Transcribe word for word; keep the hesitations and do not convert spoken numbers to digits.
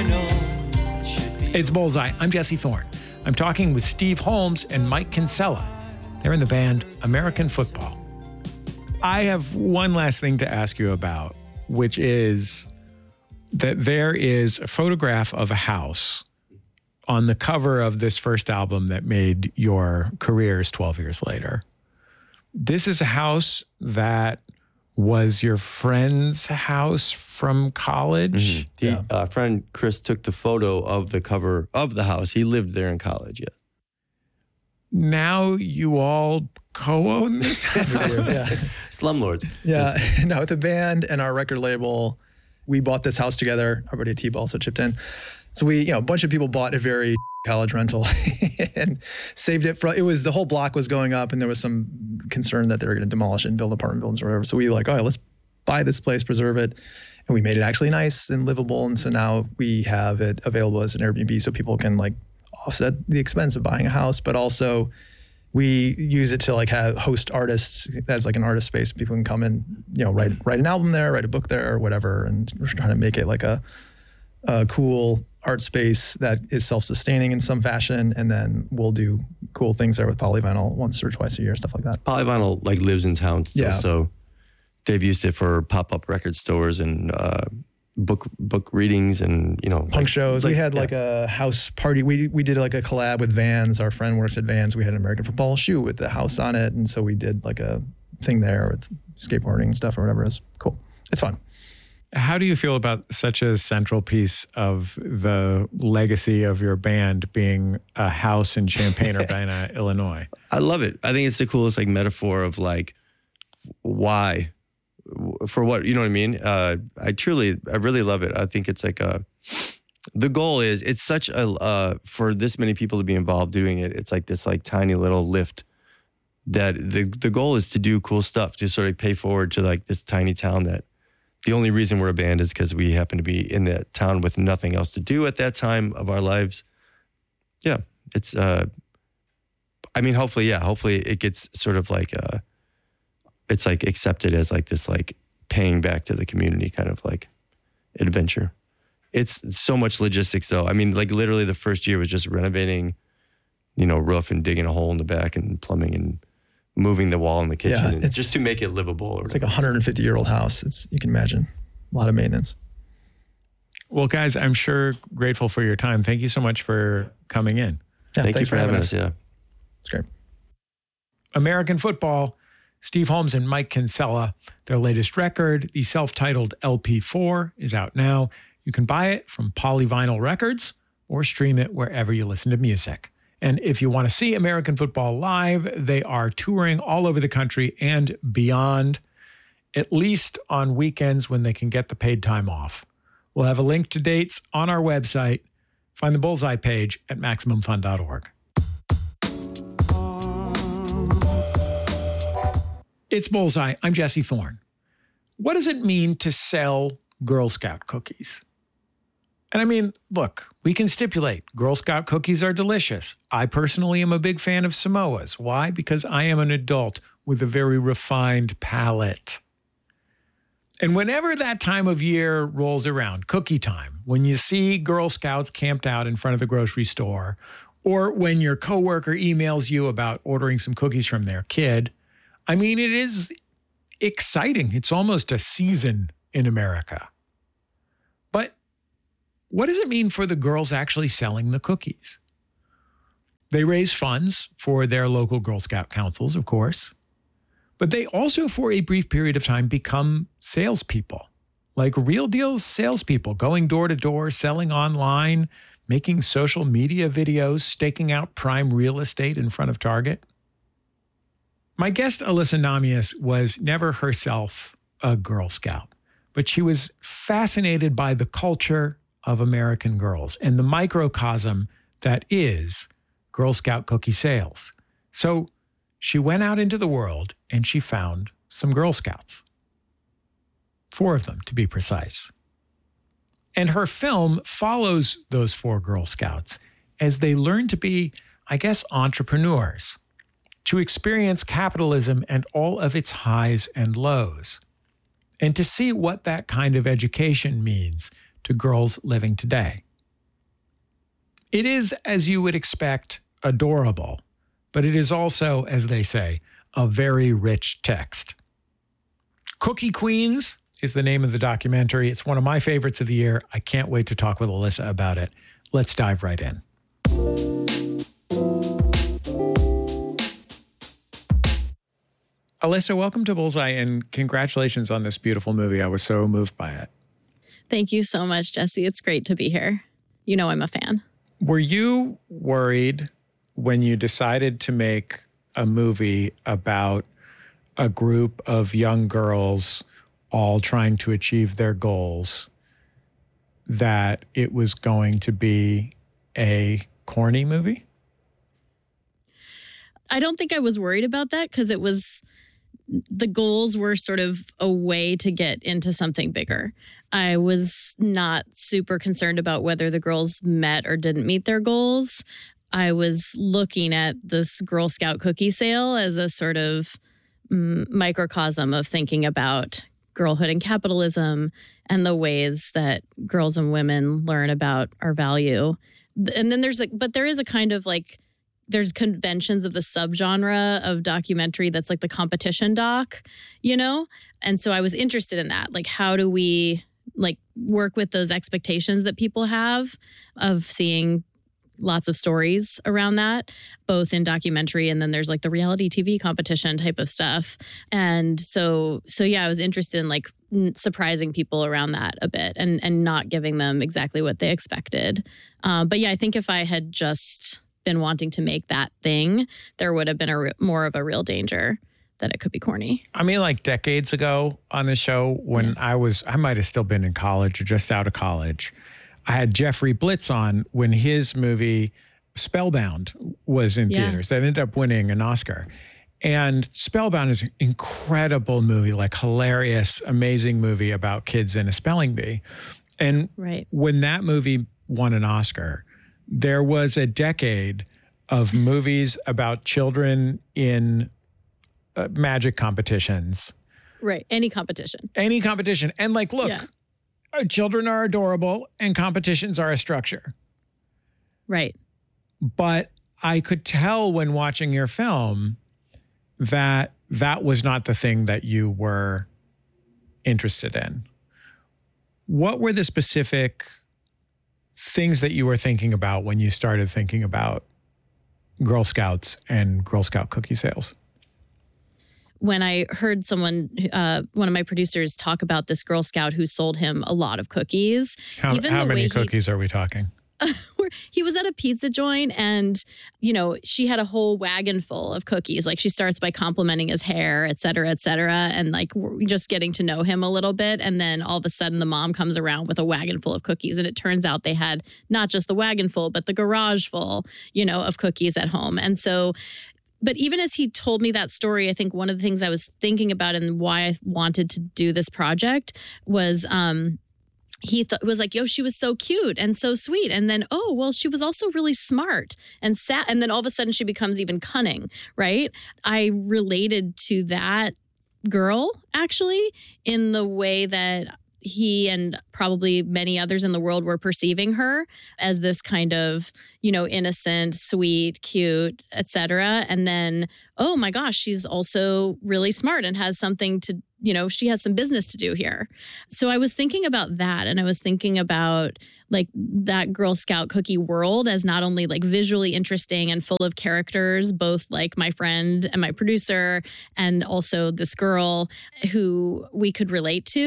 I know it should be. It's Bullseye. I'm Jesse Thorne. I'm talking with Steve Holmes and Mike Kinsella. They're in the band American Football. I have one last thing to ask you about, which is that there is a photograph of a house on the cover of this first album that made your careers twelve years later. This is a house that was your friend's house from college? Mm-hmm. Yeah. The uh, friend Chris took the photo of the cover of the house. He lived there in college, yeah. Now you all co-own this house? Yeah. Slumlords. Yeah, no, the band and our record label, we bought this house together. Our buddy T-Ball also chipped in. So we, you know, a bunch of people bought a very college rental and saved it. For, it was, the whole block was going up and there was some concern that they were going to demolish it and build apartment buildings or whatever. So we were like, all right, let's buy this place, preserve it. And we made it actually nice and livable. And so now we have it available as an Airbnb so people can like offset the expense of buying a house, but also we use it to like have host artists as like an artist space. People can come and, you know, write write an album there, write a book there or whatever. And we're trying to make it like a, a cool art space that is self-sustaining in some fashion. And then we'll do cool things there with Polyvinyl once or twice a year, stuff like that. Polyvinyl like lives in town still, Yeah. so they've used it for pop-up record stores and uh, book book readings and, you know. Punk like, shows. Like, we had yeah. like a house party. We we did like a collab with Vans. Our friend works at Vans. We had an American Football shoe with the house on it. And so we did like a thing there with skateboarding and stuff or whatever. It was cool. It's fun. How do you feel about such a central piece of the legacy of your band being a house in Champaign-Urbana, Illinois? I love it. I think it's the coolest like metaphor of like why, for what, you know what I mean? Uh, I truly, I really love it. I think it's like a, the goal is it's such a, uh, for this many people to be involved doing it, it's like this like tiny little lift that the the goal is to do cool stuff, to sort of pay forward to like this tiny town that the only reason we're a band is because we happen to be in that town with nothing else to do at that time of our lives. Yeah, it's, uh, I mean, hopefully, yeah, hopefully it gets sort of like, uh, it's like accepted as like this like paying back to the community kind of like adventure. It's so much logistics though. I mean, like literally the first year was just renovating, you know, roof and digging a hole in the back and plumbing and moving the wall in the kitchen, Yeah, and it's- just to make it livable. Or It's like a one hundred fifty year old house. It's, you can imagine, a lot of maintenance. Well, guys, I'm sure grateful for your time. Thank you so much for coming in. Yeah, Thank you thanks for having us. Yeah. It's great. American Football, Steve Holmes and Mike Kinsella. Their latest record, the self-titled L P four, is out now. You can buy it from Polyvinyl Records or stream it wherever you listen to music. And if you want to see American Football live, they are touring all over the country and beyond, at least on weekends when they can get the paid time off. We'll have a link to dates on our website. Find the Bullseye page at maximum fun dot org. It's Bullseye. I'm Jesse Thorne. What does it mean to sell Girl Scout cookies? And I mean, look, we can stipulate Girl Scout cookies are delicious. I personally am a big fan of Samoas. Why? Because I am an adult with a very refined palate. And whenever that time of year rolls around, cookie time, when you see Girl Scouts camped out in front of the grocery store, or when your coworker emails you about ordering some cookies from their kid, I mean, it is exciting. It's almost a season in America. But what does it mean for the girls actually selling the cookies? They raise funds for their local Girl Scout councils, of course, but they also, for a brief period of time, become salespeople, like real deal salespeople, going door to door, selling online, making social media videos, staking out prime real estate in front of Target. My guest, Alyssa Namias, was never herself a Girl Scout, but she was fascinated by the culture of American girls and the microcosm that is Girl Scout cookie sales. So she went out into the world and she found some Girl Scouts. Four of them, to be precise. And her film follows those four Girl Scouts as they learn to be, I guess, entrepreneurs, to experience capitalism and all of its highs and lows, and to see what that kind of education means to girls living today. It is, as you would expect, adorable, but it is also, as they say, a very rich text. Cookie Queens is the name of the documentary. It's one of my favorites of the year. I can't wait to talk with Alyssa about it. Let's dive right in. Alyssa, welcome to Bullseye, and congratulations on this beautiful movie. I was so moved by it. Thank you so much, Jesse. It's great to be here. You know I'm a fan. Were you worried when you decided to make a movie about a group of young girls all trying to achieve their goals that it was going to be a corny movie? I don't think I was worried about that because it was, the goals were sort of a way to get into something bigger. I was not super concerned about whether the girls met or didn't meet their goals. I was looking at this Girl Scout cookie sale as a sort of mm, microcosm of thinking about girlhood and capitalism and the ways that girls and women learn about our value. And then there's like, but there is a kind of like, there's conventions of the subgenre of documentary that's like the competition doc, you know? And so I was interested in that. Like, how do we like work with those expectations that people have of seeing lots of stories around that, both in documentary and then there's like the reality T V competition type of stuff. And so, so yeah, I was interested in like surprising people around that a bit and, and not giving them exactly what they expected. Uh, but yeah, I think if I had just been wanting to make that thing, there would have been a re- more of a real danger that it could be corny. I mean, like decades ago on the show, when yeah. I was, I might have still been in college or just out of college, I had Jeffrey Blitz on when his movie Spellbound was in yeah. theaters. That ended up winning an Oscar. And Spellbound is an incredible movie, like hilarious, amazing movie about kids in a spelling bee. And right. when that movie won an Oscar, there was a decade of movies about children in uh, magic competitions. Right. Any competition. Any competition. And like, look, yeah. uh, children are adorable and competitions are a structure. Right. But I could tell when watching your film that that was not the thing that you were interested in. What were the specific things that you were thinking about when you started thinking about Girl Scouts and Girl Scout cookie sales? When I heard someone, uh, one of my producers, talk about this Girl Scout who sold him a lot of cookies. How, even how the many way cookies he, are we talking? He was at a pizza joint and, you know, she had a whole wagon full of cookies. Like she starts by complimenting his hair, et cetera, et cetera. And like we're just getting to know him a little bit. And then all of a sudden the mom comes around with a wagon full of cookies. And it turns out they had not just the wagon full, but the garage full, you know, of cookies at home. And so, but even as he told me that story, I think one of the things I was thinking about and why I wanted to do this project was, um, he th- was like, yo, she was so cute and so sweet. And then, oh, well, she was also really smart and sad. And then all of a sudden she becomes even cunning, right? I related to that girl, actually, in the way that he and probably many others in the world were perceiving her as this kind of, you know, innocent, sweet, cute, et cetera. And then, oh my gosh, she's also really smart and has something to, you know, she has some business to do here. So I was thinking about that. And I was thinking about like that Girl Scout cookie world as not only like visually interesting and full of characters, both like my friend and my producer, and also this girl who we could relate to.